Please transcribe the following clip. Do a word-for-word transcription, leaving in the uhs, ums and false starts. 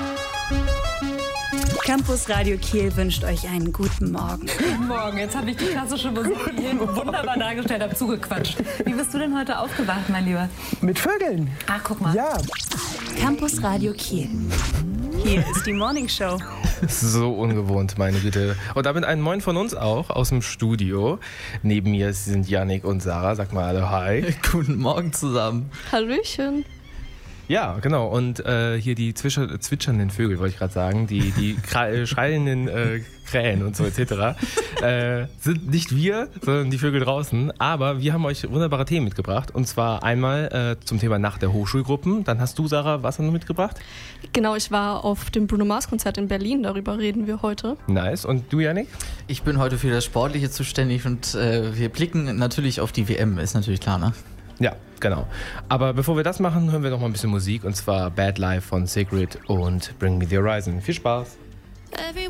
Campus Radio Kiel wünscht euch einen guten Morgen. Guten Morgen, jetzt habe ich die klassische Musik, die ich wunderbar dargestellt habe, zugequatscht. Wie bist du denn heute aufgewacht, mein Lieber? Mit Vögeln. Ach, guck mal. Ja. Campus Radio Kiel. Hier ist die Morning Show. So ungewohnt, meine Güte. Und damit ein Moin von uns auch aus dem Studio. Neben mir sind Yannick und Sarah. Sag mal alle Hi. Guten Morgen zusammen. Hallöchen. Ja, genau. Und äh, hier die zwischer, zwitschernden Vögel, wollte ich gerade sagen, die, die kra- schreienden äh, Krähen und so et cetera äh, sind nicht wir, sondern die Vögel draußen. Aber wir haben euch wunderbare Themen mitgebracht. Und zwar einmal äh, zum Thema Nacht der Hochschulgruppen. Dann hast du, Sarah, was noch mitgebracht? Genau, ich war auf dem Bruno Mars Konzert in Berlin. Darüber reden wir heute. Nice. Und du, Yannick? Ich bin heute für das Sportliche zuständig und äh, wir blicken natürlich auf die W M, ist natürlich klar, ne? Ja, genau. Aber bevor wir das machen, hören wir noch mal ein bisschen Musik. Und zwar Bad Life von Sigrid und Bring Me the Horizon. Viel Spaß!